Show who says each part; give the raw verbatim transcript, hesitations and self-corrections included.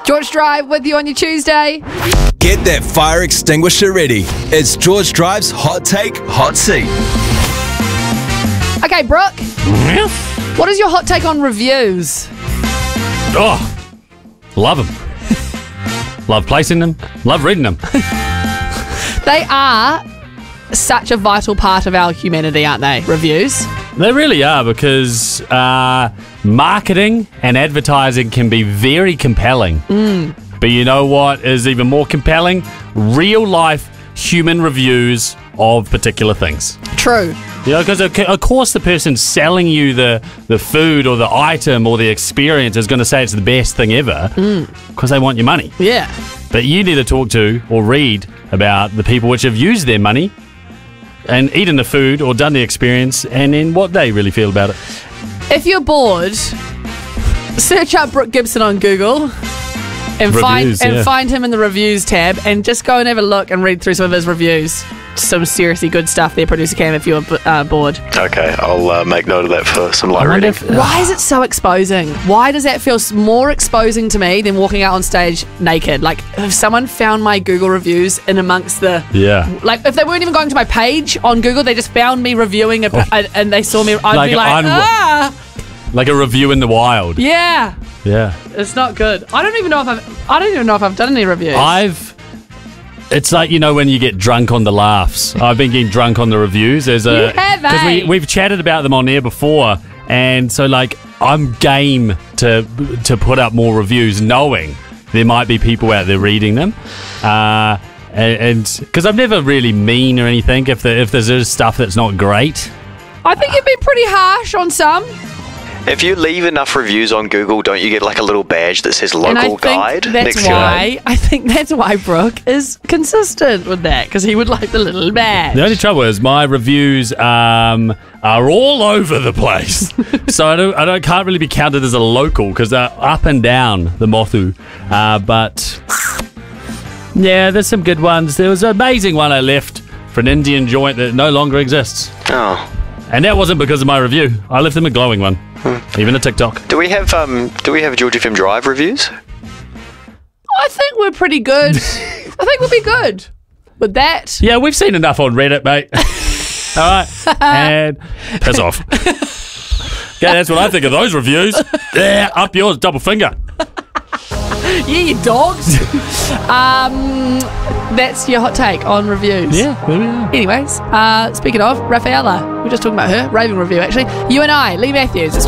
Speaker 1: George Drive with you on your Tuesday.
Speaker 2: Get that fire extinguisher ready. It's George Drive's Hot Take, Hot Seat.
Speaker 1: Okay, Brooke, what is your hot take on reviews?
Speaker 3: Oh, love them. Love placing them. Love reading them.
Speaker 1: They are such a vital part of our humanity, aren't they? Reviews.
Speaker 3: They really are, because uh, marketing and advertising can be very compelling.
Speaker 1: Mm.
Speaker 3: But you know what is even more compelling? Real life human reviews of particular things.
Speaker 1: True.
Speaker 3: You know, because of course the person selling you the, the food or the item or the experience is going to say it's the best thing ever because they want your money.
Speaker 1: Yeah.
Speaker 3: But you need to talk to or read about the people which have used their money and eaten the food or done the experience, and then what they really feel about it.
Speaker 1: If you're bored, search up Brooke Gibson on Google and
Speaker 3: Reviews,
Speaker 1: find and
Speaker 3: yeah.
Speaker 1: find him in the reviews tab, and just go and have a look and read through some of his reviews. Some seriously good stuff there, producer Cam, if you're uh, bored.
Speaker 4: Okay, I'll uh, make note of that for some light
Speaker 3: I wonder
Speaker 4: reading.
Speaker 3: if-
Speaker 1: Why is it so exposing? Why does that feel s- more exposing to me than walking out on stage naked? Like, if someone found my Google reviews in amongst the...
Speaker 3: Yeah.
Speaker 1: Like, if they weren't even going to my page on Google, they just found me reviewing a, a, and they saw me, I'd
Speaker 3: Like
Speaker 1: be like,
Speaker 3: un-
Speaker 1: ah!
Speaker 3: Like a review in the wild.
Speaker 1: Yeah.
Speaker 3: Yeah.
Speaker 1: It's not good. I don't even know if I've... I don't even know if I've done any reviews.
Speaker 3: I've... It's like, you know, when you get drunk on the laughs. I've been getting drunk on the reviews. There's a,
Speaker 1: You have,
Speaker 3: Because we,
Speaker 1: eh?
Speaker 3: we've chatted about them on air before. And so, like, I'm game to to put up more reviews knowing there might be people out there reading them. Uh, and because I've never really mean or anything if, the, if there's stuff that's not great.
Speaker 1: I think you've been pretty harsh on some.
Speaker 4: If you leave enough reviews on Google, don't you get like a little badge that says local
Speaker 1: And I think
Speaker 4: guide
Speaker 1: that's
Speaker 4: next to your name?
Speaker 1: why I think that's why Brooke is consistent with that, because he would like the little badge.
Speaker 3: The only trouble is my reviews um, are all over the place. so I don't, I don't can't really be counted as a local because they're up and down the Mothu. Uh, but yeah, there's some good ones. There was an amazing one I left for an Indian joint that no longer exists.
Speaker 4: Oh.
Speaker 3: And that wasn't because of my review. I left them a glowing one. Even a TikTok.
Speaker 4: Do we have um? Do we have George F M Drive reviews?
Speaker 1: I think we're pretty good. I think we'll be good with that.
Speaker 3: Yeah, we've seen enough on Reddit, mate. All right. And piss off. Okay, that's what I think of those reviews. Yeah, up yours, double finger.
Speaker 1: Yeah, you dogs. um, that's your hot take on reviews.
Speaker 3: Yeah, there we are.
Speaker 1: Anyways, uh, speaking of, Rafaela, we were just talking about her, raving review actually. You and I, Lee Matthews. It's